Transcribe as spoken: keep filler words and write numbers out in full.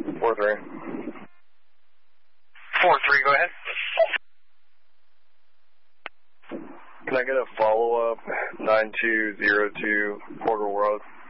four three. four three, go ahead. Can I get a follow-up, nine two zero two, Portal Road?